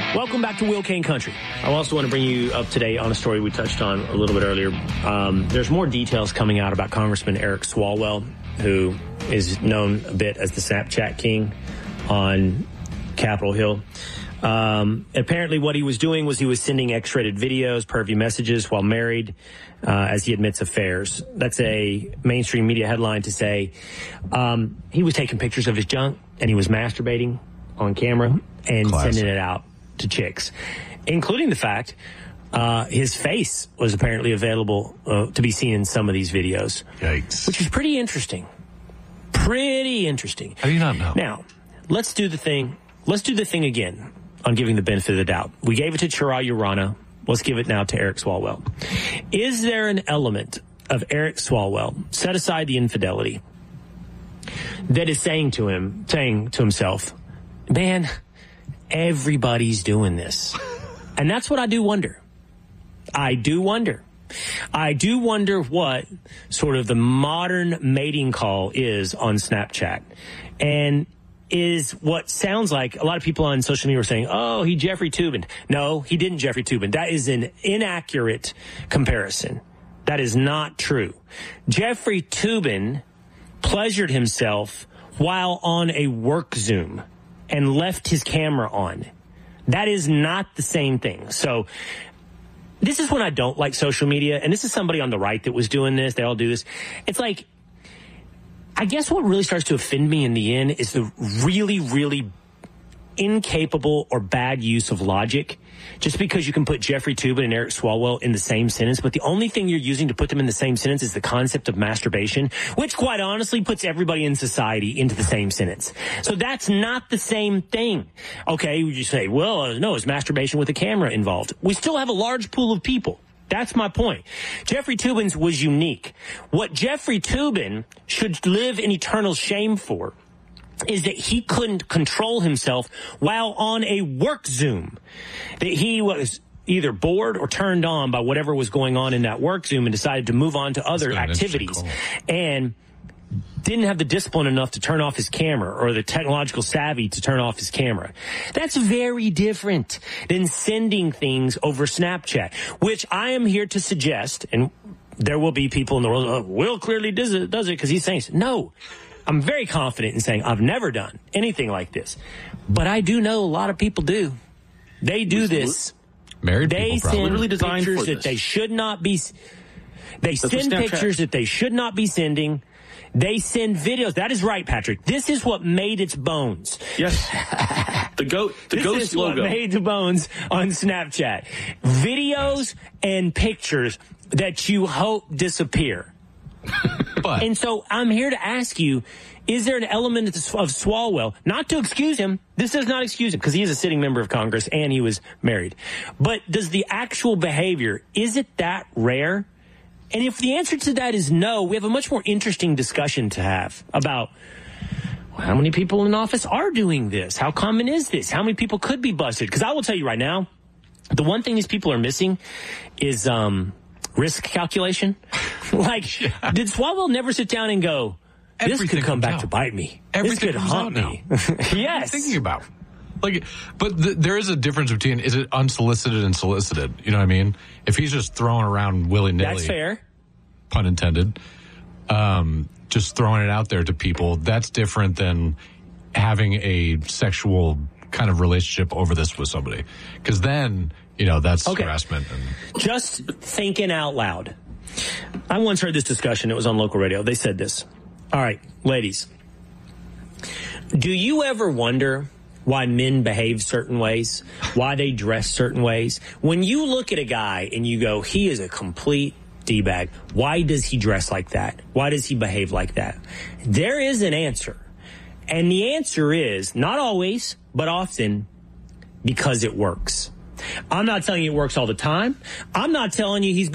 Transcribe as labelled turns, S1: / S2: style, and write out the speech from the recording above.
S1: Welcome back to Will Kane Country. I also want to bring you up to date on a story we touched on a little bit earlier. There's more details coming out about Congressman Eric Swalwell, who is known a bit as the Snapchat king on Capitol Hill. Apparently what he was doing was he was sending X-rated videos, pervy messages while married, as he admits affairs. That's a mainstream media headline to say he was taking pictures of his junk and he was masturbating on camera and sending it out to chicks, including the fact his face was apparently available to be seen in some of these videos.
S2: Yikes.
S1: Which is pretty interesting. Pretty interesting.
S2: How do you not know?
S1: Now, let's do the thing. Let's do the thing again on giving the benefit of the doubt. We gave it to Chirag Urana. Let's give it now to Eric Swalwell. Is there an element of Eric Swalwell, set aside the infidelity, that is saying to himself, man, everybody's doing this? And that's what I do wonder. I do wonder what sort of the modern mating call is on Snapchat. And is what sounds like a lot of people on social media were saying, oh, he Jeffrey Toobin. No, he didn't Jeffrey Toobin. That is an inaccurate comparison. That is not true. Jeffrey Toobin pleasured himself while on a work Zoom and left his camera on. That is not the same thing. So this is when I don't like social media, and this is somebody on the right that was doing this. They all do this. It's like, I guess what really starts to offend me in the end is the really, really incapable or bad use of logic. Just because you can put Jeffrey Toobin and Eric Swalwell in the same sentence, but the only thing you're using to put them in the same sentence is the concept of masturbation, which quite honestly puts everybody in society into the same sentence. So that's not the same thing. Okay, you say, well, no, is masturbation with a camera involved? We still have a large pool of people. That's my point. Jeffrey Toobin's was unique. What Jeffrey Toobin should live in eternal shame for is that he couldn't control himself while on a work Zoom. That he was either bored or turned on by whatever was going on in that work Zoom and decided to move on to other activities. And didn't have the discipline enough to turn off his camera or the technological savvy to turn off his camera. That's very different than sending things over Snapchat, which I am here to suggest, and there will be people in the world, oh, Will clearly does it because he's saying, no, I'm very confident in saying I've never done anything like this, but I do know a lot of people do. They do this.
S2: Married people probably.
S1: They send pictures that they should not be. They send pictures that they should not be sending. They send videos. That is right, Patrick. This is what made its bones.
S3: Yes. The ghost logo.
S1: This is what made the bones on Snapchat. Videos and pictures that you hope disappear. And so I'm here to ask you, is there an element of Swalwell, not to excuse him, this does not excuse him because he is a sitting member of Congress and he was married, but does the actual behavior, is it that rare? And if the answer to that is no, we have a much more interesting discussion to have about how many people in office are doing this? How common is this? How many people could be busted? Because I will tell you right now, the one thing these people are missing is risk calculation. Like, did Swalwell never sit down and go, this could come back to bite me. This could haunt me. Yes.
S2: Thinking about. Like, but there is a difference between, is it unsolicited and solicited? You know what I mean? If he's just throwing around willy-nilly.
S1: That's fair.
S2: Pun intended. Just throwing it out there to people, that's different than having a sexual kind of relationship over this with somebody. Because then, you know, that's harassment. And
S1: just thinking out loud. I once heard this discussion. It was on local radio. They said this. All right, ladies. Do you ever wonder why men behave certain ways, why they dress certain ways? When you look at a guy and you go, he is a complete D-bag, why does he dress like that? Why does he behave like that? There is an answer. And the answer is, not always, but often, because it works. I'm not telling you it works all the time. I'm not telling you he's